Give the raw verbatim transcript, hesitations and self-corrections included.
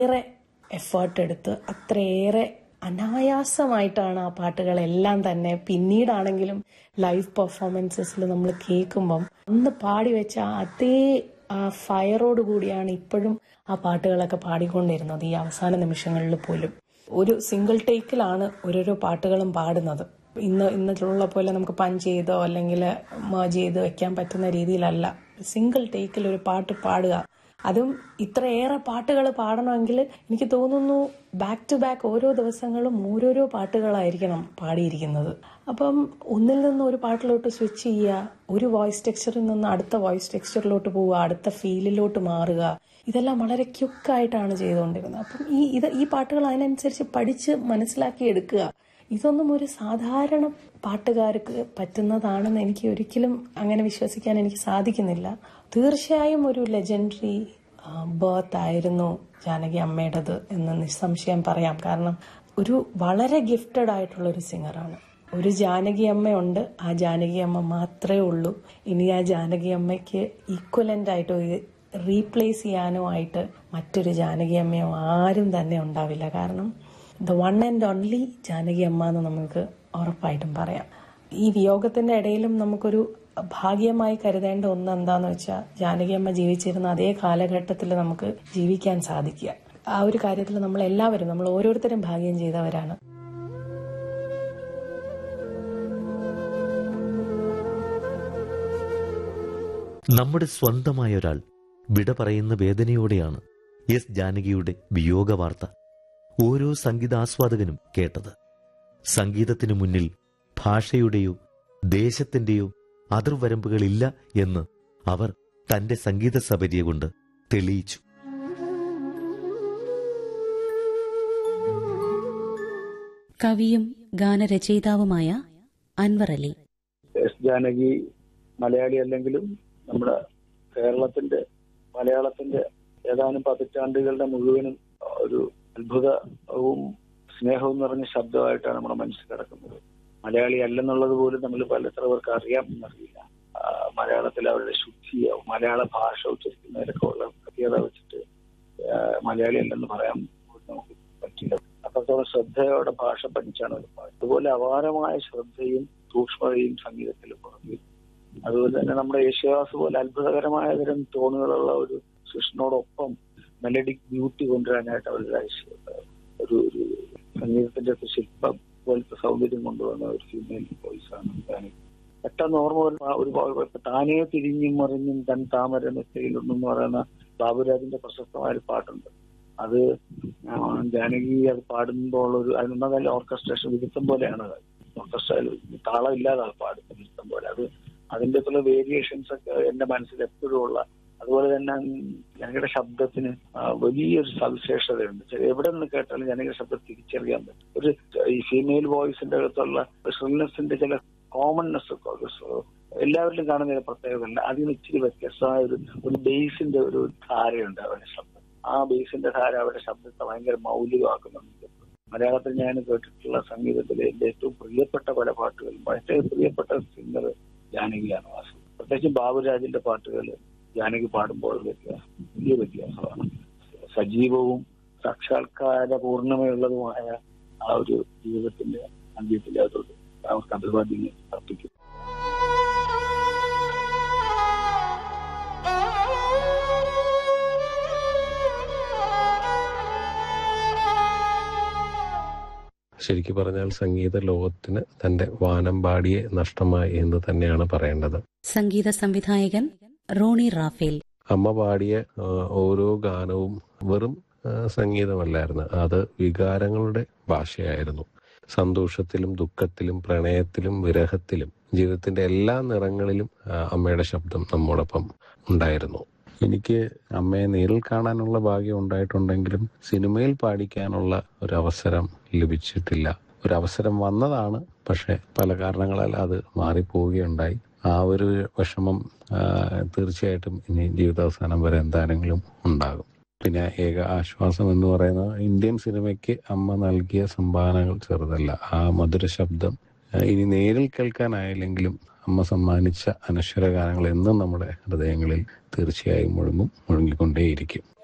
ഏറെ എഫേർട്ട് എടുത്ത് അത്രയേറെ അനായാസമായിട്ടാണ് ആ പാട്ടുകളെല്ലാം തന്നെ പിന്നീടാണെങ്കിലും ലൈവ് പെർഫോമൻസസിൽ നമ്മൾ കേൾക്കുമ്പം അന്ന് പാടി വെച്ച അതേ ആ ഫയറോട് കൂടിയാണ് ഇപ്പോഴും ആ പാട്ടുകളൊക്കെ പാടിക്കൊണ്ടിരുന്നത് ഈ അവസാന നിമിഷങ്ങളിൽ പോലും. ഒരു സിംഗിൾ ടേക്കിലാണ് ഓരോരോ പാട്ടുകളും പാടുന്നത്. ഇന്ന് ഇന്നിട്ടുള്ള പോലെ നമുക്ക് പഞ്ച് ചെയ്തോ അല്ലെങ്കിൽ മേർജ് ചെയ്ത് വെക്കാൻ പറ്റുന്ന രീതിയിലല്ല. സിംഗിൾ ടേക്കിൽ ഒരു പാട്ട് പാടുക, അതും ഇത്രയേറെ പാട്ടുകൾ പാടണമെങ്കിൽ എനിക്ക് തോന്നുന്നു ബാക്ക് ടു ബാക്ക് ഓരോ ദിവസങ്ങളും ഓരോരോ പാട്ടുകളായിരിക്കണം പാടിയിരിക്കുന്നത്. അപ്പം ഒന്നിൽ നിന്ന് ഒരു പാട്ടിലോട്ട് സ്വിച്ച് ചെയ്യുക, ഒരു വോയിസ് ടെക്സ്ചറിൽ നിന്ന് അടുത്ത വോയിസ് ടെക്സ്ചറിലോട്ട് പോവുക, അടുത്ത ഫീലിലോട്ട് മാറുക, ഇതെല്ലാം വളരെ ക്യുക്കായിട്ടാണ് ചെയ്തുകൊണ്ടിരുന്നത്. അപ്പം ഈ ഇത് ഈ പാട്ടുകൾ അതിനനുസരിച്ച് പഠിച്ച് മനസ്സിലാക്കി എടുക്കുക. ഇതൊന്നും ഒരു സാധാരണ പാട്ടുകാർക്ക് പറ്റുന്നതാണെന്ന് എനിക്ക് ഒരിക്കലും അങ്ങനെ വിശ്വസിക്കാൻ എനിക്ക് സാധിക്കുന്നില്ല. തീർച്ചയായും ഒരു ലെജൻഡറി ബർത്ത് ആയിരുന്നു ജാനകി അമ്മയുടേത് എന്ന് നിസ്സംശയം പറയാം. കാരണം ഒരു വളരെ ഗിഫ്റ്റഡ് ആയിട്ടുള്ള ഒരു സിംഗറാണ്. ഒരു ജാനകി അമ്മയുണ്ട്, ആ ജാനകി അമ്മ മാത്രമേ ഉള്ളൂ. ഇനി ആ ജാനകി അമ്മയ്ക്ക് ഈക്വലന്റ് ആയിട്ടോ റീപ്ലേസ് ചെയ്യാനോ ആയിട്ട് മറ്റൊരു ജാനകി അമ്മയോ ആരും തന്നെ ഉണ്ടാവില്ല. കാരണം the one and only Janaki അമ്മ എന്ന് നമുക്ക് ഉറപ്പായിട്ടും പറയാം. ഈ വിയോഗത്തിന്റെ ഇടയിലും നമുക്കൊരു ഭാഗ്യമായി കരുതേണ്ട ഒന്ന് എന്താന്ന് വെച്ചാൽ ജാനകി അമ്മ ജീവിച്ചിരുന്ന അതേ കാലഘട്ടത്തിൽ നമുക്ക് ജീവിക്കാൻ സാധിക്കുക. ആ ഒരു കാര്യത്തിൽ നമ്മൾ എല്ലാവരും നമ്മൾ ഓരോരുത്തരും ഭാഗ്യം ചെയ്തവരാണ്. നമ്മുടെ സ്വന്തമായ ഒരാൾ വിട പറയുന്ന വേദനയോടെയാണ് എസ് ജാനകിയുടെ വിയോഗ വാർത്ത ഓരോ സംഗീതാസ്വാദകനും കേട്ടത്. സംഗീതത്തിനു മുന്നിൽ ഭാഷയുടെയോ ദേശത്തിന്റെയോ അതിർവരമ്പുകളില്ല എന്ന് അവർ തന്റെ സംഗീത സബരിയ കൊണ്ട് തെളിയിച്ചു. കവിയും ഗാനരചയിതാവുമായ അൻവർ അലി. എസ് ജാനകി മലയാളി അല്ലെങ്കിലും നമ്മുടെ കേരളത്തിന്റെ മലയാളത്തിന്റെ ഏതാനും പതിറ്റാണ്ടുകളുടെ മുഴുവനും ഒരു അത്ഭുതവും സ്നേഹവും നിറഞ്ഞ ശബ്ദമായിട്ടാണ് നമ്മുടെ മനസ്സിൽ കിടക്കുന്നത്. മലയാളി അല്ലെന്നുള്ളത് പോലും നമ്മൾ പല എത്ര പേർക്ക് അറിയാം എന്നറിയില്ല. മലയാളത്തിൽ അവരുടെ ശുദ്ധിയോ മലയാള ഭാഷ ഉച്ചരിക്കുന്നതിലൊക്കെ ഉള്ള പ്രത്യേകത വെച്ചിട്ട് മലയാളി അല്ലെന്ന് പറയാൻ നമുക്ക് പറ്റില്ല. അത്രത്തോളം ശ്രദ്ധയോടെ ഭാഷ പഠിച്ചാണ് ഒരു പാട്ട്. അതുപോലെ അപാരമായ ശ്രദ്ധയും സൂക്ഷ്മതയും സംഗീതത്തിൽ പുറത്തു. അതുപോലെ തന്നെ നമ്മുടെ യേശുദാസ് പോലെ അത്ഭുതകരമായ തരം ടോണുകളുള്ള ഒരു സൃഷ്ടിനോടൊപ്പം മെലഡിക് ബ്യൂട്ടി കൊണ്ടുവരാനായിട്ട് അവരുടെ ഒരു ഒരു സംഗീതത്തിന്റെ ശില്പം പോലത്തെ സൗന്ദര്യം കൊണ്ടുവന്ന ഒരു ഫീമെയിൽ വോയിസാണ് ജാനകി. പെട്ടെന്ന് ഓർമ്മ ഒരു താനേ തിരിഞ്ഞും മറിഞ്ഞും തൻ താമര മെത്തയിലൊന്നും പറയുന്ന ബാബുരാജിന്റെ പ്രശസ്തമായ ഒരു പാട്ടുണ്ട്. അത് ജാനകി അത് പാടുമ്പോൾ ഒരു അതിനൊന്നല്ല ഓർക്കസ്ട്രേഷൻ വിരുദ്ധം പോലെയാണ്. ഓർക്കസ്ട്രയിൽ താളം ഇല്ലാതെ പാടുന്ന വിരുദ്ധം പോലെ. അത് അതിന്റെ പല വേരിയേഷൻസ് ഒക്കെ എന്റെ മനസ്സിൽ എപ്പോഴും ഉള്ള. അതുപോലെ തന്നെ ജനകയുടെ ശബ്ദത്തിന് വലിയൊരു സവിശേഷതയുണ്ട്. എവിടെ നിന്ന് കേട്ടാലും ജനകയുടെ ശബ്ദം തിരിച്ചറിയാൻ പറ്റും. ഒരു ഈ ഫീമെയിൽ വോയിസിന്റെ അകത്തുള്ള ഷ്രിൽനെസിന്റെ ചില കോമൺനെസ് ഒക്കെ എല്ലാവരിലും കാണുന്ന ഒരു പ്രത്യേകത ഉണ്ട്. അതിന് ഇച്ചിരി വ്യത്യസ്തമായ ഒരു ഒരു ബേസിന്റെ ഒരു ധാരയുണ്ട് അവരുടെ ശബ്ദം. ആ ബേസിന്റെ ധാര അവരുടെ ശബ്ദത്തെ ഭയങ്കര മൗലികമാക്കുന്നുണ്ട്. മലയാളത്തിൽ ഞാൻ കേട്ടിട്ടുള്ള സംഗീതത്തിലെ എന്റെ ഏറ്റവും പ്രിയപ്പെട്ട പല പാട്ടുകളും ഏറ്റവും പ്രിയപ്പെട്ട സിംഗർ ജാനകിയാണ്. വാസു പ്രത്യേകിച്ച് ബാബുരാജിന്റെ പാട്ടുകൾ ജാനകി പാടുമ്പോൾ വ്യത്യാസം വലിയ വ്യത്യാസമാണ്. സജീവവും സാക്ഷാത്കാര പൂർണ്ണമയുള്ളതുമായ ആ ഒരു ജീവിതത്തിന്റെ അന്ത്യത്തിൽ അതോട് അവർക്ക് അഭിവാദ്യങ്ങൾ അർപ്പിക്കും. ശരിക്കു പറഞ്ഞാൽ സംഗീത ലോകത്തിന് തന്റെ വാനമ്പാടിയെ നഷ്ടമായി എന്ന് തന്നെയാണ് പറയേണ്ടത്. സംഗീത സംവിധായകൻ റോണി റാഫേൽ. അമ്മ പാടിയ ഓരോ ഗാനവും വെറും സംഗീതമല്ലായിരുന്നു, അത് വികാരങ്ങളുടെ ഭാഷയായിരുന്നു. സന്തോഷത്തിലും ദുഃഖത്തിലും പ്രണയത്തിലും വിരഹത്തിലും ജീവിതത്തിന്റെ എല്ലാ നിറങ്ങളിലും അമ്മയുടെ ശബ്ദം നമ്മോടൊപ്പം ഉണ്ടായിരുന്നു. എനിക്ക് അമ്മയെ നേരിൽ കാണാനുള്ള ഭാഗ്യം ഉണ്ടായിട്ടുണ്ടെങ്കിലും സിനിമയിൽ പാടിക്കാനുള്ള ഒരു അവസരം ലഭിച്ചിട്ടില്ല. ഒരു അവസരം വന്നതാണ്, പക്ഷെ പല കാരണങ്ങളാൽ അത് മാറിപ്പോവുകയുണ്ടായി. ആ ഒരു വിഷമം തീർച്ചയായിട്ടും ഇനി ജീവിതാവസാനം വരെ എന്താണെങ്കിലും ഉണ്ടാകും. പിന്നെ ഏക ആശ്വാസം എന്ന് പറയുന്നത് ഇന്ത്യൻ സിനിമയ്ക്ക് അമ്മ നൽകിയ സംഭാവനകൾ ചെറുതല്ല. ആ മധുര ശബ്ദം ഇനി നേരിൽ കേൾക്കാനായില്ലെങ്കിലും അമ്മ സമ്മാനിച്ച അനശ്വര ഗാനങ്ങൾ എന്നും നമ്മുടെ ഹൃദയങ്ങളിൽ തീർച്ചയായും മുഴങ്ങും, മുഴങ്ങിക്കൊണ്ടേയിരിക്കും.